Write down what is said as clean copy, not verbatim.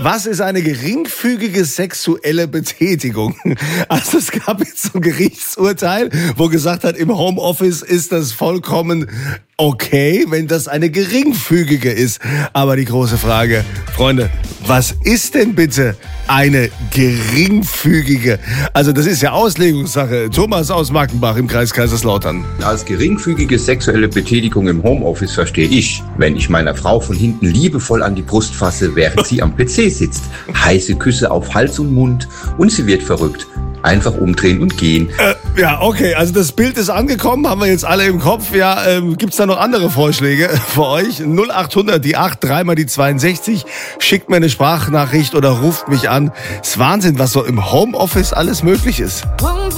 Was ist eine geringfügige sexuelle Betätigung? Also es gab jetzt so ein Gerichtsurteil, wo gesagt hat, im Homeoffice ist das vollkommen okay, wenn das eine geringfügige ist. Aber die große Frage, Freunde, was ist denn bitte eine geringfügige? Also das ist ja Auslegungssache. Thomas aus Mackenbach im Kreis Kaiserslautern. Als geringfügige sexuelle Betätigung im Homeoffice verstehe ich, wenn ich meiner Frau von hinten liebevoll an die Brust fasse, während sie am PC sitzt. Heiße Küsse auf Hals und Mund und sie wird verrückt. Einfach umdrehen und gehen. Ja, okay, also das Bild ist angekommen, haben wir jetzt alle im Kopf. Ja, gibt's da noch andere Vorschläge für euch? 0800 die 8, 3 mal die 62. Schickt mir eine Sprachnachricht oder ruft mich an. Ist Wahnsinn, was so im Homeoffice alles möglich ist.